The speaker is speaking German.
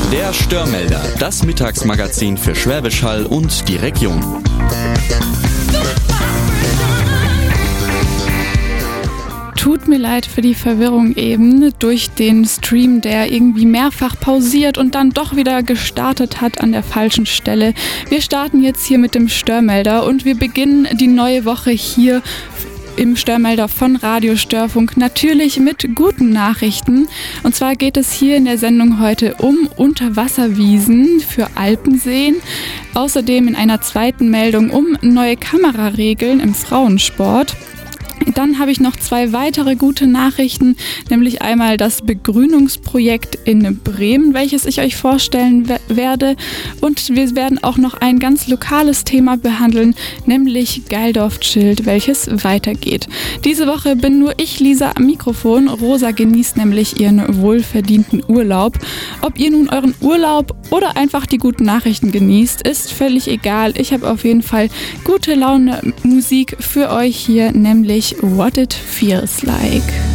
Der Störmelder, das Mittagsmagazin für Schwäbisch Hall und die Region. Tut mir leid für die Verwirrung eben durch den Stream, der irgendwie mehrfach pausiert und dann doch wieder gestartet hat an der falschen Stelle. Wir starten jetzt hier mit dem Störmelder und wir beginnen die neue Woche hier im Störmelder von Radio Störfunk natürlich mit guten Nachrichten. Und zwar geht es hier in der Sendung heute um Unterwasserwiesen für Alpenseen. Außerdem in einer zweiten Meldung um neue Kameraregeln im Frauensport. Dann habe ich noch 2 weitere gute Nachrichten, nämlich einmal das Begrünungsprojekt in Bremen, welches ich euch vorstellen werde. Und wir werden auch noch ein ganz lokales Thema behandeln, nämlich Geildorf-Schild, welches weitergeht. Diese Woche bin nur ich, Lisa, am Mikrofon. Rosa genießt nämlich ihren wohlverdienten Urlaub. Ob ihr nun euren Urlaub oder einfach die guten Nachrichten genießt, ist völlig egal. Ich habe auf jeden Fall gute Laune Musik für euch hier, nämlich What It Feels Like.